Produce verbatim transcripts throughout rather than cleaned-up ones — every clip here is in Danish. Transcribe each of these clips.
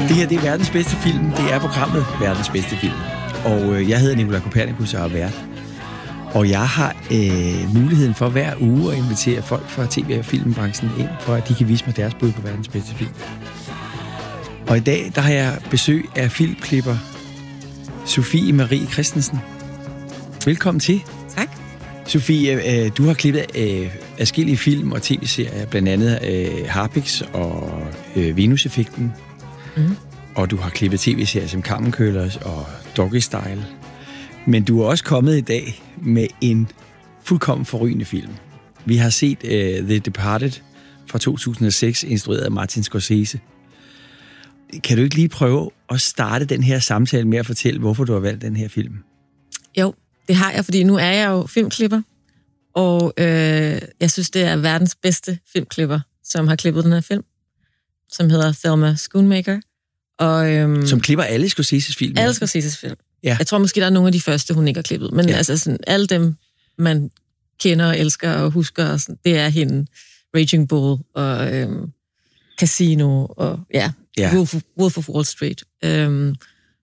Det her, det er verdens bedste film. Det er programmet verdens bedste film. Og øh, jeg hedder Nicolai Kopernikus og er vært. Og jeg har øh, muligheden for hver uge at invitere folk fra tv- og filmbranchen ind, for at de kan vise mig deres bud på verdens bedste film. Og i dag, der har jeg besøg af filmklipper Sofie Marie Christensen. Velkommen til. Tak. Sofie, øh, du har klippet øh, adskillige film og tv-serier, blandt andet øh, Harpix og øh, Venus-effekten. Mm. Og du har klippet tv-serier som Carmen Køllers og Doggy Style. Men du er også kommet i dag med en fuldkommen forrygende film. Vi har set uh, The Departed fra to tusind og seks, instrueret af Martin Scorsese. Kan du ikke lige prøve at starte den her samtale med at fortælle, hvorfor du har valgt den her film? Jo, det har jeg, fordi nu er jeg jo filmklipper, og øh, jeg synes, det er verdens bedste filmklipper, som har klippet den her film, som hedder Thelma Schoonmaker. Og, øhm, som klipper alle Scorseses film? Alle Scorseses film. Ja. Jeg tror måske, der er nogle af de første, hun ikke har klippet. Men ja. altså sådan, alle dem, man kender og elsker og husker, og sådan, det er hende. Raging Bull og øhm, Casino og ja, ja. Wolf, Wolf of Wall Street. Øhm,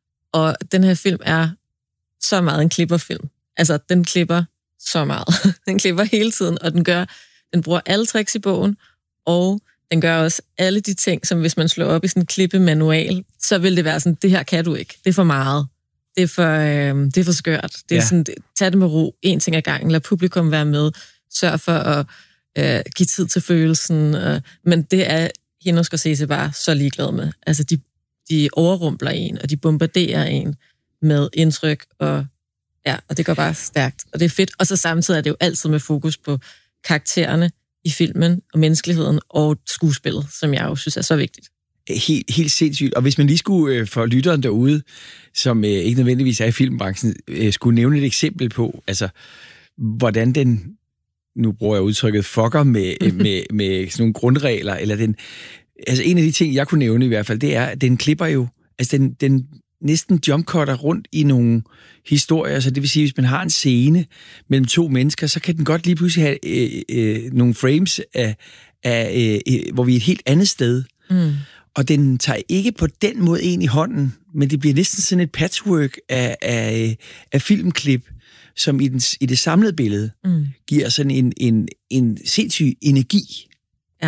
og den her film er så meget en klipperfilm. Altså, den klipper så meget. Den klipper hele tiden, og den gør, den bruger alle tricks i bogen, og den gør også alle de ting, som hvis man slår op i sådan en klippemanual, så vil det være sådan, det her kan du ikke. Det er for meget. Det er for, øh, det er for skørt. Det er ja. sådan, tag det med ro. En ting ad gangen. Lad publikum være med. Sørg for at øh, give tid til følelsen. Øh, men det er hende og Scorsese bare så ligeglad med. Altså, de, de overrumpler en, og de bombarderer en med indtryk, og, ja, og det går bare stærkt. Og det er fedt. Og så samtidig er det jo altid med fokus på karaktererne i filmen, og menneskeligheden, og skuespillet, som jeg jo synes er så vigtigt. Helt, helt sindssygt. Og hvis man lige skulle øh, for lytteren derude, som øh, ikke nødvendigvis er i filmbranchen, øh, skulle nævne et eksempel på, altså, hvordan den, nu bruger jeg udtrykket, fucker med, øh, med, med sådan nogle grundregler, eller den, altså en af de ting, jeg kunne nævne i hvert fald, det er, at den klipper jo, altså den, den næsten jumpcutter rundt i nogle historier, så det vil sige, hvis man har en scene mellem to mennesker, så kan den godt lige pludselig have øh, øh, nogle frames, af, af, øh, hvor vi er et helt andet sted. Mm. Og den tager ikke på den måde en i hånden, men det bliver næsten sådan et patchwork af, af, af filmklip, som i, den, i det samlede billede mm. giver sådan en, en, en sindssyg energi. Ja.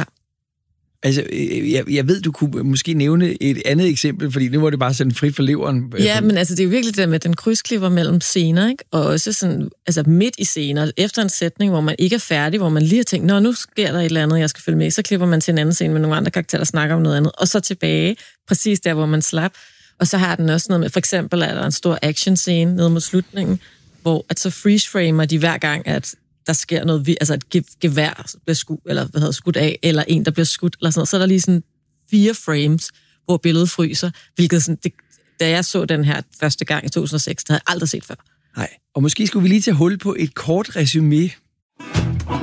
Altså, jeg, jeg ved, du kunne måske nævne et andet eksempel, fordi nu var det bare sådan frit for leveren. Ja, men altså, det er jo virkelig det der med, den krydsklipper mellem scener, ikke? Og også sådan, altså midt i scener, efter en sætning, hvor man ikke er færdig, hvor man lige har tænkt, nå, nu sker der et eller andet, jeg skal følge med, så klipper man til en anden scene med nogle andre karakterer, der snakker om noget andet, og så tilbage, præcis der, hvor man slap. Og så har den også noget med, for eksempel er der en stor action-scene nede mod slutningen, hvor at så freeze-framer de hver gang, at der sker noget, altså et gevær bliver skudt, eller hvad hedder skudt af, eller en, der bliver skudt, eller sådan noget. Så er der lige sådan fire frames, hvor billedet fryser, hvilket sådan, det, da jeg så den her første gang i to tusind og seks, det havde jeg aldrig set før. Nej, og måske skulle vi lige tage hul på et kort resumé